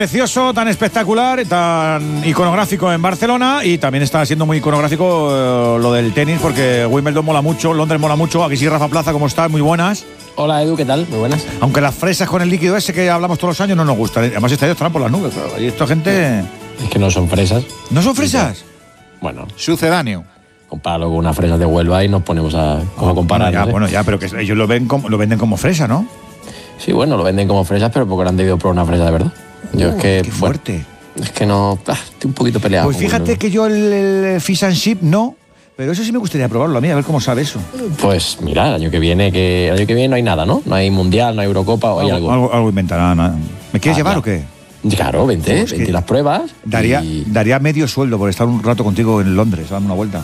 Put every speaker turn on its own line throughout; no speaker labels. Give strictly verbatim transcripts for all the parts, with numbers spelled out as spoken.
Precioso, tan espectacular, tan iconográfico en Barcelona, y también está siendo muy iconográfico eh, lo del tenis, porque Wimbledon mola mucho, Londres mola mucho. Aquí sí, Rafa Plaza, ¿cómo estás? Muy buenas.
Hola Edu, ¿qué tal? Muy buenas.
Aunque las fresas con el líquido ese que hablamos todos los años no nos gustan. Además, estos estarán por las nubes, claro. Y esta gente...
Es que no son fresas.
¿No son fresas?
Bueno,
sucedáneo.
Compáralo con unas fresas de Huelva y nos ponemos a como comparar.
Bueno, ya, bueno, ya, pero que ellos lo ven como, lo venden como fresa, ¿no?
Sí, bueno, lo venden como fresas, pero porque han debido probar una fresa de verdad. Yo
uh,
es que...
¡Qué fuerte!
Bueno, es que no... Ah, estoy un poquito peleado.
Pues fíjate bueno. que yo el, el Fish and Chip no, pero eso sí me gustaría probarlo a mí, a ver cómo sabe eso.
Pues mira, el año que viene, que el año que viene no hay nada, ¿no? No hay Mundial, no hay Eurocopa, o hay algo.
Algo, algo inventará, nada. ¿Me quieres ah, llevar ya. o qué?
Claro, vente, pues vente las pruebas.
Daría,
y...
daría medio sueldo por estar un rato contigo en Londres, dame una vuelta.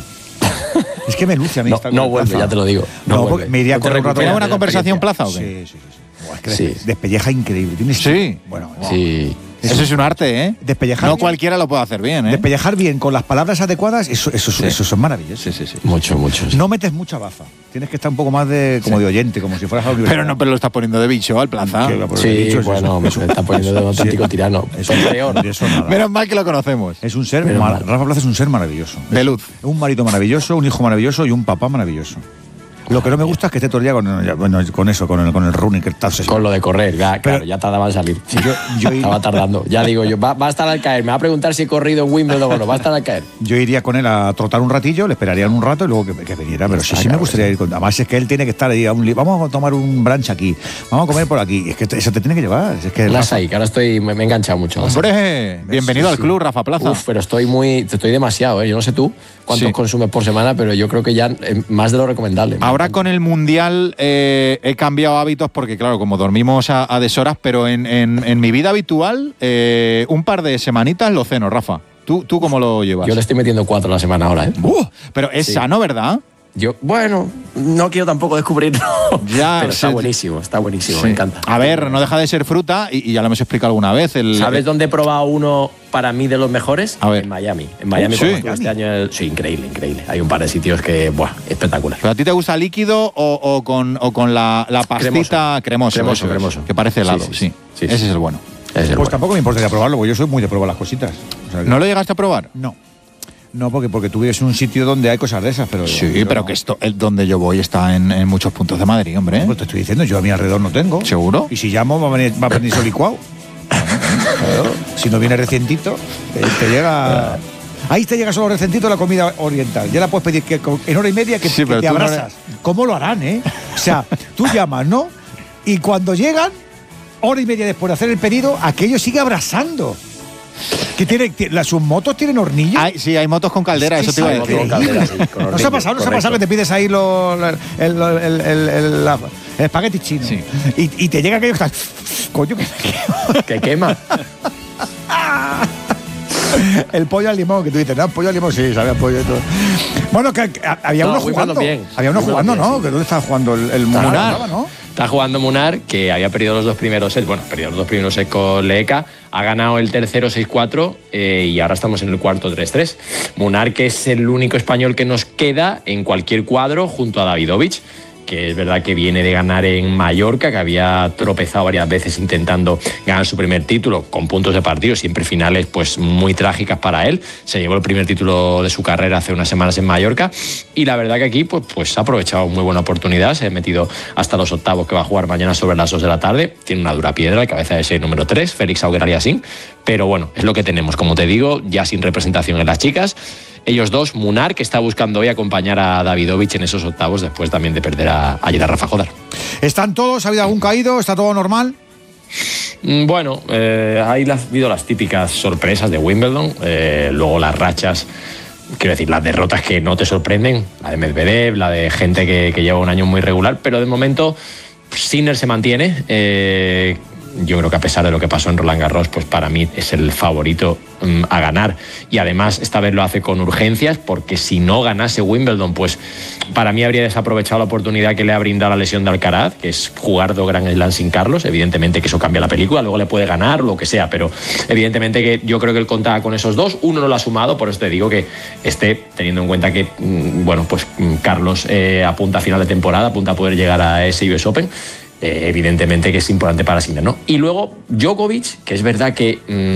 Es que me luce a mí.
No, no vuelve, plaza. Ya te lo digo.
No, no porque me iría
no
con un rato.
¿Tenemos una conversación plaza o qué?
Sí, sí, sí. sí. Es que
sí.
despelleja increíble. ¿Tienes
sí.
Bueno,
wow. sí.
Eso, eso es un arte, ¿eh?
Despellejar
no
bien,
cualquiera lo puede hacer bien, ¿eh?
Despellejar bien con las palabras adecuadas, eso, eso, sí. eso, eso es maravilloso.
Sí, sí, sí. Mucho, mucho. Sí.
No metes mucha baza. Tienes que estar un poco más de como sí. de oyente, como si fueras a la universidad.
Pero no, pero lo estás poniendo de bicho al plaza.
Sí, bicho, bueno, me está poniendo de un auténtico sí. tirano.
Es un peor.
Menos mal que lo conocemos.
Es un ser, mar, Rafa Plaza es un ser maravilloso.
De luz.
Es un marido maravilloso, un hijo maravilloso y un papá maravilloso. Lo que no me gusta es que esté todo el día con, bueno, con eso, con el, con el running, que está
con lo de correr, ya, claro, ya tardaba en salir. Sí, yo, yo estaba tardando. Ya digo yo, va, va a estar al caer. Me va a preguntar si he corrido en Wimbledon o no, va a estar al caer.
Yo iría con él a trotar un ratillo, le esperarían un rato y luego que, que viniera. Pero sí, sí me gustaría ir con. Además, es que él tiene que estar ahí. A un, vamos a tomar un brunch aquí, vamos a comer por aquí. Es que eso te tiene que llevar. Es que
Las ahí, que ahora estoy, me, me he enganchado mucho.
Hombre, bienvenido
sí,
al club, sí. Rafa Plaza.
Uf, pero estoy muy. Estoy demasiado, ¿eh? Yo no sé tú cuántos
sí.
consumes por semana, pero yo creo que ya eh, más de lo recomendable.
Ahora con el Mundial. Eh, he cambiado hábitos porque, claro, como dormimos a, a deshoras, pero en, en, en mi vida habitual, eh, un par de semanitas lo ceno, Rafa. ¿Tú, ¿Tú cómo lo llevas?
Yo le estoy metiendo cuatro a la semana ahora, ¿eh?
Uh, pero es sí. sano, ¿verdad?
Yo, bueno, no quiero tampoco descubrirlo. Ya, pero está sí. buenísimo, está buenísimo, sí. me encanta.
A ver, no deja de ser fruta y, y ya lo hemos explicado alguna vez. El,
¿Sabes
el...
dónde he probado uno para mí de los mejores?
A ver.
En Miami. En Miami,
sí.
como este año. Sí, increíble, increíble. Hay un par de sitios que, buah, espectacular.
¿Pero a ti te gusta líquido o, o con, o con la, la pastita cremoso?
Cremoso,
cremoso,
cremoso.
Que parece helado, sí. sí, sí. sí. Ese sí. es el bueno.
Es el
pues
bueno.
tampoco me importaría probarlo, porque yo soy muy de probar las cositas. O sea, que...
¿No lo llegaste a probar?
No. No, porque, porque tú vives en un sitio donde hay cosas de esas, pero...
Sí, yo, pero no. que esto, el donde yo voy está en, en muchos puntos de Madrid, hombre.
Pues te estoy diciendo, yo a mi alrededor no tengo.
¿Seguro?
Y si llamo, va a venir, va a venir solicuado. Claro, si no viene recientito, te, te llega... Ahí te llega solo recientito la comida oriental. Ya la puedes pedir que, en hora y media que,
sí,
que te abrazas.
No...
¿Cómo lo harán, eh? O sea, tú llamas, ¿no? Y cuando llegan, hora y media después de hacer el pedido, aquello sigue abrazando. ¿Qué tiene, las, ¿Sus motos tienen hornillos?
Hay, sí, hay motos con caldera, es que eso te iba a decir.
Con caldera, sí, con hornillo,
¿No se ha pasado, no se ha pasado que te pides ahí lo, el, el, el, el, el, la, el espagueti chino? Sí. Y, y te llega aquello que está... Coño, que,
que quema.
El pollo al limón, que tú dices, ¿no? Pollo al limón, sí, sabe a pollo y todo. Bueno, que, que había no, uno jugando. Bien. Había uno muy jugando, bien, ¿no? Sí. Que ¿dónde estaba jugando el, el Munar? Munar. ¿No?
Está jugando Munar, que había perdido los dos primeros sets. Bueno, perdido los dos primeros sets con Leeka. Ha ganado el tercero seis cuatro eh, y ahora estamos en el cuarto tres tres. Munar, que es el único español que nos queda en cualquier cuadro junto a Davidovich, que es verdad que viene de ganar en Mallorca, que había tropezado varias veces intentando ganar su primer título con puntos de partido, siempre finales pues muy trágicas para él. Se llevó el primer título de su carrera hace unas semanas en Mallorca y la verdad que aquí pues, pues ha aprovechado muy buena oportunidad, se ha metido hasta los octavos que va a jugar mañana sobre las dos de la tarde. Tiene una dura piedra, el cabeza de serie número tres, Félix Auger-Aliassime, pero bueno, es lo que tenemos, como te digo, ya sin representación en las chicas. Ellos dos, Munar, que está buscando hoy acompañar a Davidovich en esos octavos después también de perder a, ayer a Rafa Jodar.
¿Están todos? ¿Ha habido algún caído? ¿Está todo normal?
Bueno, eh, ha habido las típicas sorpresas de Wimbledon, eh, luego las rachas, quiero decir, las derrotas que no te sorprenden, la de Medvedev, la de gente que, que lleva un año muy regular, pero de momento Sinner se mantiene. Eh, yo creo que a pesar de lo que pasó en Roland Garros, pues para mí es el favorito um, a ganar. Y además esta vez lo hace con urgencias, porque si no ganase Wimbledon, pues para mí habría desaprovechado la oportunidad que le ha brindado la lesión de Alcaraz, que es jugar dos Grand Slam sin Carlos. Evidentemente que eso cambia la película, luego le puede ganar, lo que sea, pero evidentemente que yo creo que él contaba con esos dos. Uno no lo ha sumado, por eso te digo que esté teniendo en cuenta que, bueno, pues Carlos eh, apunta a final de temporada, apunta a poder llegar a ese U S Open. eh, evidentemente que es importante para Sinner, ¿no? Y luego Djokovic, que es verdad que... Mmm,